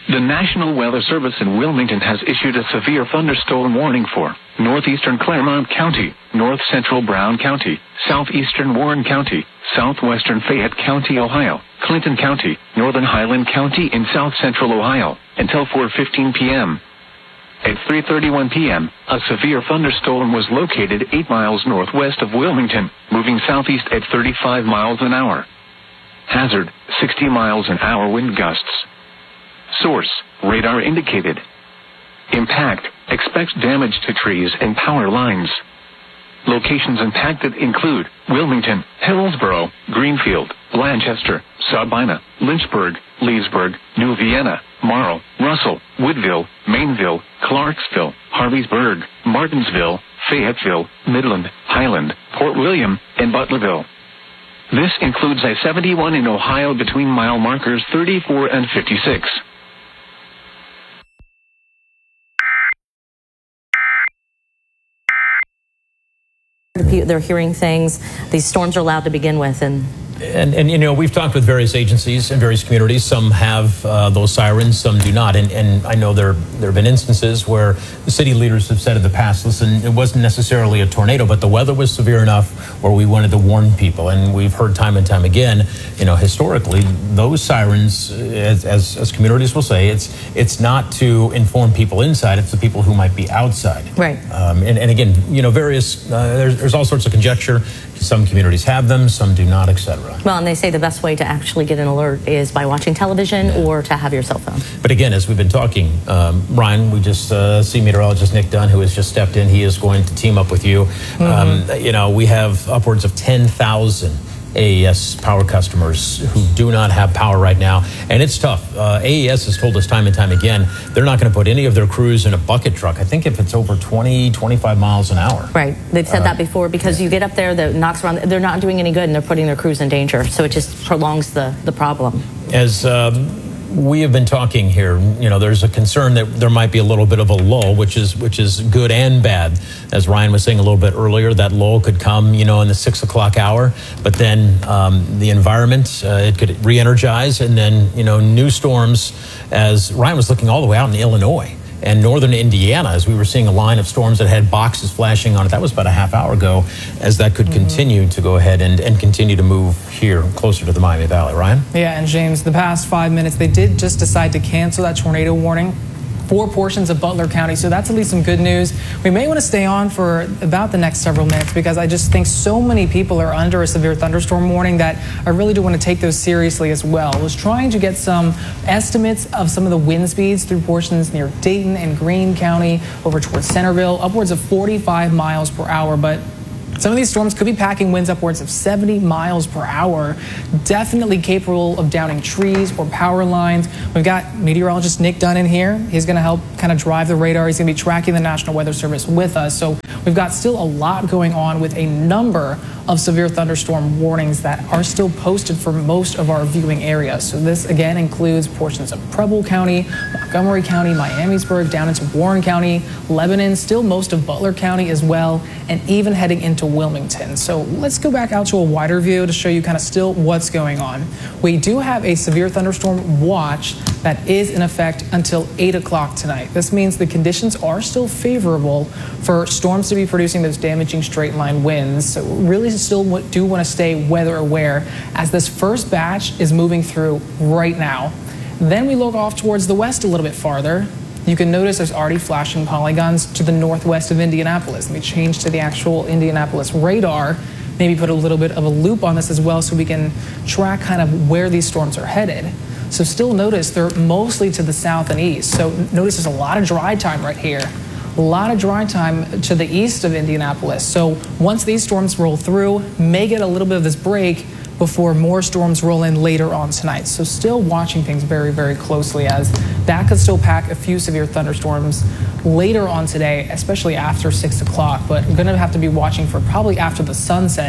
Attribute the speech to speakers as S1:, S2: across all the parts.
S1: The National Weather Service in Wilmington has issued a severe thunderstorm warning for northeastern Clermont County, north central Brown County, southeastern Warren County, southwestern Fayette County, Ohio, Clinton County, northern Highland County in south central Ohio, until 4:15 p.m. At 3:31 p.m., a severe thunderstorm was located 8 miles northwest of Wilmington, moving southeast at 35 miles an hour. Hazard, 60 miles an hour wind gusts. Source, radar indicated. Impact, expect damage to trees and power lines. Locations impacted include Wilmington, Hillsborough, Greenfield, Blanchester, Sabina, Lynchburg, Leesburg, New Vienna, Marl, Russell, Woodville, Mainville, Clarksville, Harleysburg, Martinsville, Fayetteville, Midland, Highland, Port William, and Butlerville. This includes I-71 in Ohio between mile markers 34 and 56.
S2: They're hearing things. These storms are allowed to begin with, and
S3: you know, we've talked with various agencies and various communities. Some have those sirens, some do not. And I know there have been instances where the city leaders have said in the past, listen, it wasn't necessarily a tornado, but the weather was severe enough where we wanted to warn people. And we've heard time and time again, you know, historically, those sirens, as communities will say, it's not to inform people inside, it's the people who might be outside.
S2: Right.
S3: And again, you know, there's all sorts of conjecture. Some communities have them, some do not, etc.
S2: Well, and they say the best way to actually get an alert is by watching television or to have your cell phone.
S3: But again, as we've been talking, Ryan, we just see meteorologist Nick Dunn, who has just stepped in. He is going to team up with you. You know, we have upwards of 10,000 AES power customers who do not have power right now, and it's tough. AES has told us time and time again, they're not going to put any of their crews in a bucket truck. I think if it's over 20, 25 miles an hour.
S2: Right. They've said that before, because you get up there, the knocks around, they're not doing any good, and they're putting their crews in danger. So it just prolongs the problem.
S3: As we have been talking here, you know, there's a concern that there might be a little bit of a lull, which is good and bad. As Ryan was saying a little bit earlier, that lull could come, you know, in the 6 o'clock hour, but then the environment, it could re-energize, and then, you know, new storms, as Ryan was looking all the way out in Illinois and northern Indiana, as we were seeing a line of storms that had boxes flashing on it. That was about a half hour ago, as that could continue to go ahead and continue to move here closer to the Miami Valley. Ryan?
S4: Yeah, and James, the past 5 minutes, they did just decide to cancel that tornado warning for portions of Butler County, so that's at least some good news. We may want to stay on for about the next several minutes, because I just think so many people are under a severe thunderstorm warning that I really do want to take those seriously as well. I was trying to get some estimates of some of the wind speeds through portions near Dayton and Greene County over towards Centerville, upwards of 45 miles per hour, but some of these storms could be packing winds upwards of 70 miles per hour, definitely capable of downing trees or power lines. We've got meteorologist Nick Dunn in here. He's going to help kind of drive the radar. He's going to be tracking the National Weather Service with us. So we've got still a lot going on with a number of severe thunderstorm warnings that are still posted for most of our viewing areas. So this again includes portions of Preble County, Montgomery County, Miamisburg, down into Warren County, Lebanon, still most of Butler County as well, and even heading into Wilmington. So let's go back out to a wider view to show you kind of still what's going on. We do have a severe thunderstorm watch that is in effect until 8 o'clock tonight. This means the conditions are still favorable for storms to be producing those damaging straight line winds. So really still do want to stay weather aware as this first batch is moving through right now. Then we look off towards the west a little bit farther. You can notice there's already flashing polygons to the northwest of Indianapolis. Let me change to the actual Indianapolis radar, maybe put a little bit of a loop on this as well so we can track kind of where these storms are headed. So still notice they're mostly to the south and east. So notice there's a lot of dry time right here. A lot of dry time to the east of Indianapolis. So once these storms roll through, may get a little bit of this break before more storms roll in later on tonight. So still watching things very, very closely, as that could still pack a few severe thunderstorms later on today, especially after 6 o'clock. But we're going to have to be watching for probably after the sunset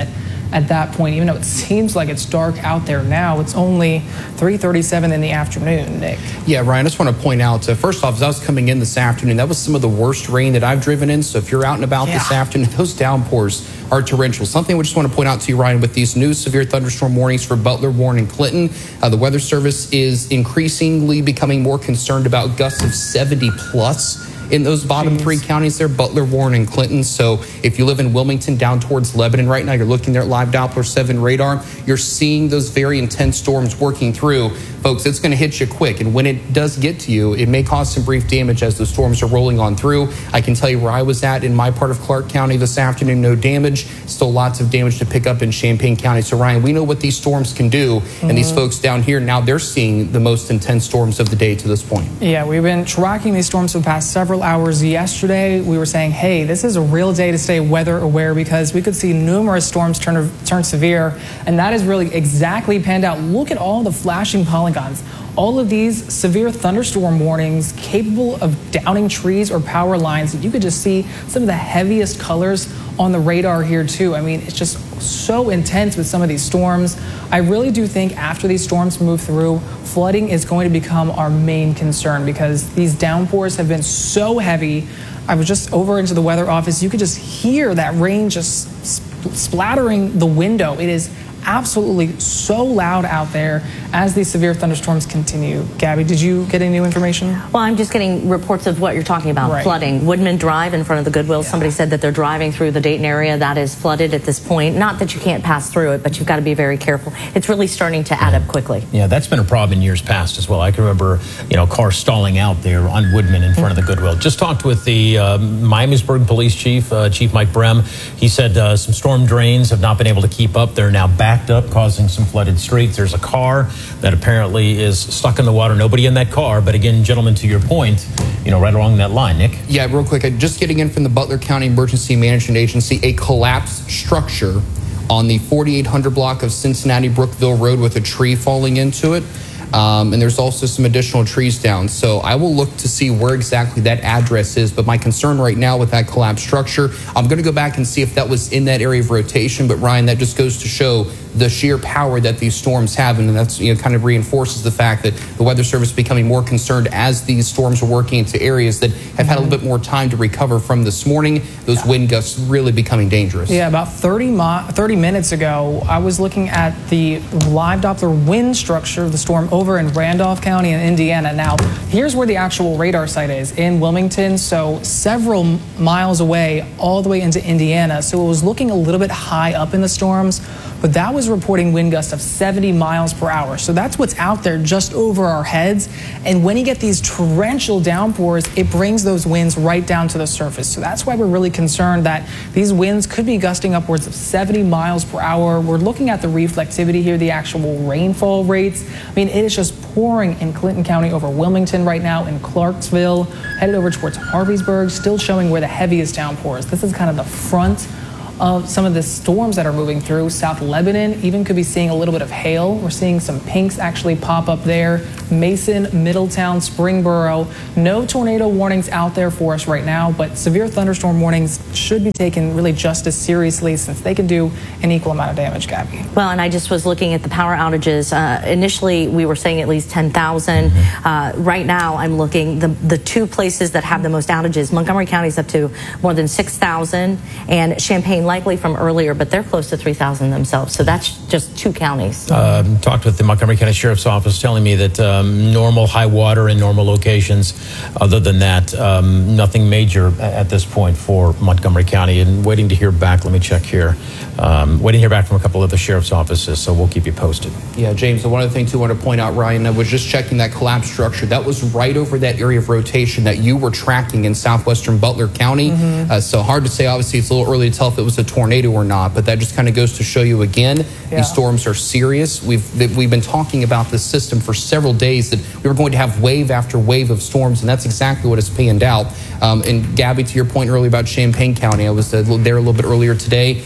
S4: at that point, even though it seems like it's dark out there now. It's only 3:37 in the afternoon, Nick.
S5: Yeah, Ryan, I just want to point out, first off, as I was coming in this afternoon, that was some of the worst rain that I've driven in. So if you're out and about this afternoon, those downpours are torrential. Something we just want to point out to you, Ryan, with these new severe thunderstorm warnings for Butler, Warren, and Clinton, the Weather Service is increasingly becoming more concerned about gusts of 70 plus in those bottom three counties there, Butler, Warren, and Clinton. So if you live in Wilmington down towards Lebanon right now, you're looking there at live Doppler 7 radar, you're seeing those very intense storms working through. Folks, it's going to hit you quick. And when it does get to you, it may cause some brief damage as the storms are rolling on through. I can tell you where I was at in my part of Clark County this afternoon, no damage. Still lots of damage to pick up in Champaign County. So, Ryan, we know what these storms can do. And these folks down here, now they're seeing the most intense storms of the day to this point.
S4: Yeah, we've been tracking these storms for the past several hours. Yesterday, we were saying, hey, this is a real day to stay weather aware because we could see numerous storms turn severe. And that is really exactly panned out. Look at all the flashing polygons. All of these severe thunderstorm warnings capable of downing trees or power lines. You could just see some of the heaviest colors on the radar here too. I mean, it's just so intense with some of these storms. I really do think after these storms move through, flooding is going to become our main concern because these downpours have been so heavy. I was just over into the weather office. You could just hear that rain just splattering the window. It is absolutely so loud out there as these severe thunderstorms continue. Gabby, did you get any new information?
S2: Well, I'm just getting reports of what you're talking about, flooding. Woodman Drive in front of the Goodwill, somebody said that they're driving through the Dayton area. That is flooded at this point. Not that you can't pass through it, but you've got to be very careful. It's really starting to add up quickly.
S3: Yeah, that's been a problem in years past as well. I can remember, cars stalling out there on Woodman in front of the Goodwill. Just talked with the Miamisburg Police Chief, Chief Mike Brem. He said some storm drains have not been able to keep up. They're now backed up, causing some flooded streets. There's a car that apparently is stuck in the water. Nobody in that car, but again, gentlemen, to your point, right along that line. Nick?
S5: Yeah, real quick, just getting in from the Butler County Emergency Management Agency, a collapsed structure on the 4800 block of Cincinnati Brookville Road with a tree falling into it. And there's also some additional trees down. So I will look to see where exactly that address is. But my concern right now with that collapsed structure, I'm going to go back and see if that was in that area of rotation. But Ryan, that just goes to show the sheer power that these storms have. And that's, kind of reinforces the fact that the Weather Service is becoming more concerned as these storms are working into areas that have had a little bit more time to recover from this morning. Those wind gusts really becoming dangerous.
S4: Yeah, about 30 minutes ago, I was looking at the live Doppler wind structure of the storm over in Randolph County in Indiana. Now, here's where the actual radar site is, in Wilmington, so several miles away, all the way into Indiana. So it was looking a little bit high up in the storms, but that was reporting wind gusts of 70 miles per hour. So that's what's out there just over our heads. And when you get these torrential downpours, it brings those winds right down to the surface. So that's why we're really concerned that these winds could be gusting upwards of 70 miles per hour. We're looking at the reflectivity here, the actual rainfall rates. I mean, it is just pouring in Clinton County over Wilmington right now, in Clarksville, headed over towards Harveysburg, still showing where the heaviest downpours. This is kind of the front of some of the storms that are moving through. South Lebanon even could be seeing a little bit of hail. We're seeing some pinks actually pop up there. Mason, Middletown, Springboro. No tornado warnings out there for us right now, but severe thunderstorm warnings should be taken really just as seriously since they can do an equal amount of damage, Gabby.
S2: Well, and I just was looking at the power outages. Initially, we were saying at least 10,000. Right now, I'm looking, the two places that have the most outages, Montgomery County is up to more than 6,000, and Champaign likely from earlier, but they're close to 3,000 themselves. So that's just two counties.
S3: Talked with the Montgomery County Sheriff's Office telling me that normal high water in normal locations. Other than that, nothing major at this point for Montgomery County. And waiting to hear back. Let me check here. Waiting to hear back from a couple of the sheriff's offices, so we'll keep you posted.
S5: Yeah, James, and one of the things I want to point out, Ryan, I was just checking that collapse structure. That was right over that area of rotation that you were tracking in southwestern Butler County. So hard to say. Obviously, it's a little early to tell if it was a tornado or not, but that just kind of goes to show you again, these storms are serious. We've been talking about this system for several days, that we were going to have wave after wave of storms, and that's exactly what has panned out. And Gabby, to your point earlier about Champaign County, I was there a little bit earlier today.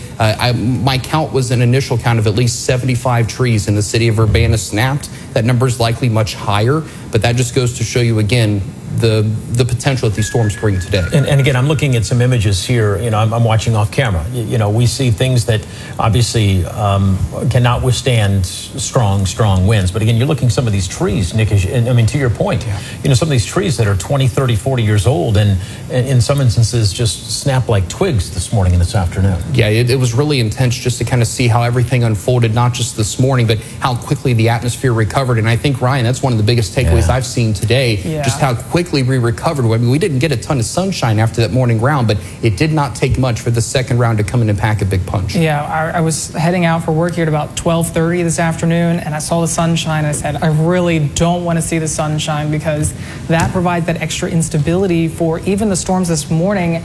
S5: My count was an initial count of at least 75 trees in the city of Urbana snapped. That number is likely much higher, but that just goes to show you again, the potential that these storms bring today.
S3: And again, I'm looking at some images here. You know, I'm watching off camera. You know, we see things that obviously cannot withstand strong winds. But again, you're looking at some of these trees, Nick, and I mean, to your point, you know, some of these trees that are 20, 30, 40 years old and in some instances just snap like twigs this morning and this afternoon.
S5: Yeah, it was really intense just to kind of see how everything unfolded, not just this morning, but how quickly the atmosphere recovered. And I think, Ryan, that's one of the biggest takeaways I've seen today, just how quickly we recovered. I mean, we didn't get a ton of sunshine after that morning round, but it did not take much for the second round to come in and pack a big punch.
S4: Yeah, I was heading out for work here at about 12:30 this afternoon, and I saw the sunshine, and I said, I really don't want to see the sunshine because that provides that extra instability for even the storms this morning.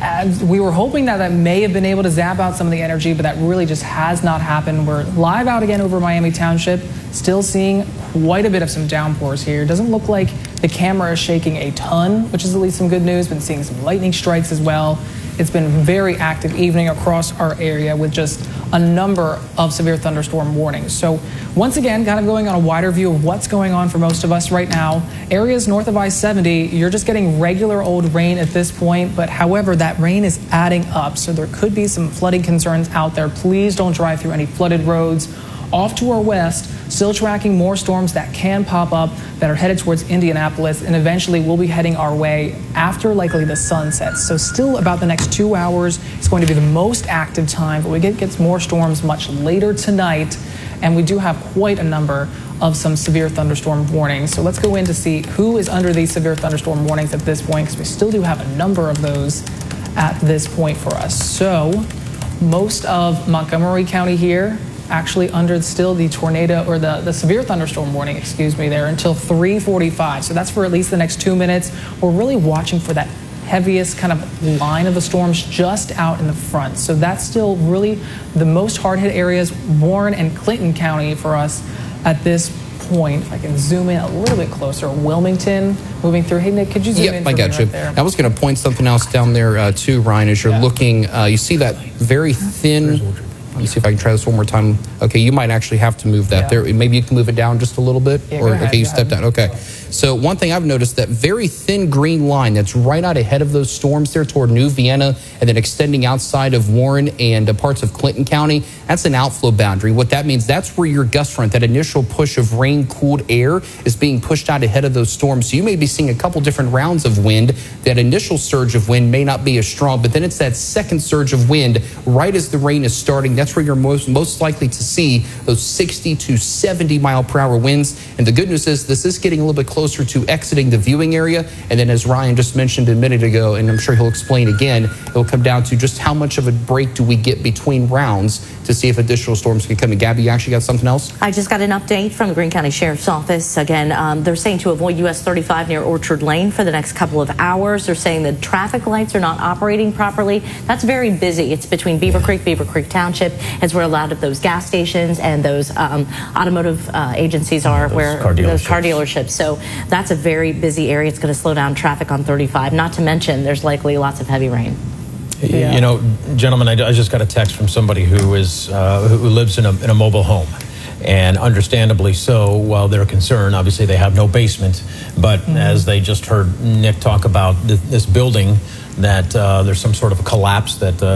S4: We were hoping that may have been able to zap out some of the energy, but that really just has not happened. We're live out again over Miami Township, still seeing quite a bit of some downpours here. It doesn't look like the camera is shaking a ton, which is at least some good news. Been seeing some lightning strikes as well. It's been a very active evening across our area with just a number of severe thunderstorm warnings. So once again, kind of going on a wider view of what's going on for most of us right now. Areas north of I-70, you're just getting regular old rain at this point, but however, that rain is adding up. So there could be some flooding concerns out there. Please don't drive through any flooded roads. Off to our west, still tracking more storms that can pop up that are headed towards Indianapolis, and eventually we'll be heading our way after likely the sun sets. So still about the next 2 hours is going to be the most active time, but we get more storms much later tonight, and we do have quite a number of some severe thunderstorm warnings. So let's go in to see who is under these severe thunderstorm warnings at this point, because we still do have a number of those at this point for us. So most of Montgomery County here, actually under still the tornado or the severe thunderstorm warning, excuse me, there until 3:45. So that's for at least the next 2 minutes. We're really watching for that heaviest kind of line of the storms just out in the front. So that's still really the most hard-hit areas, Warren and Clinton County for us at this point. If I can zoom in a little bit closer, Wilmington moving through. Hey, Nick, could you zoom in?
S5: I got you.
S4: Right,
S5: I was going to point something else down there too, Ryan, as you're looking. You see that very thin. Let me see if I can try this one more time. Okay, you might actually have to move that there. Maybe you can move it down just a little bit.
S4: Or
S5: okay, you stepped down. Okay. So one thing I've noticed, that very thin green line that's right out ahead of those storms there toward New Vienna and then extending outside of Warren and parts of Clinton County, that's an outflow boundary. What that means, that's where your gust front, that initial push of rain-cooled air, is being pushed out ahead of those storms. So you may be seeing a couple different rounds of wind. That initial surge of wind may not be as strong, but then it's that second surge of wind right as the rain is starting. That's where you're most likely to see those 60 to 70 mile per hour winds. And the good news is this is getting a little bit closer to exiting the viewing area. And then as Ryan just mentioned a minute ago, and I'm sure he'll explain again, it'll come down to just how much of a break do we get between rounds to see if additional storms can come in. Gabby, you actually got something else?
S2: I just got an update from the Greene County Sheriff's Office. Again, they're saying to avoid US 35 near Orchard Lane for the next couple of hours. They're saying the traffic lights are not operating properly. That's very busy. It's between Beaver Creek Township, as where a lot of those gas stations and those automotive agencies are, those car dealerships. So that's a very busy area. It's going to slow down traffic on 35. Not to mention, there's likely lots of heavy rain.
S3: Yeah. You know, gentlemen, I just got a text from somebody who lives in a mobile home. And understandably so, while they're concerned, obviously they have no basement. But as they just heard Nick talk about this building, that there's some sort of a collapse that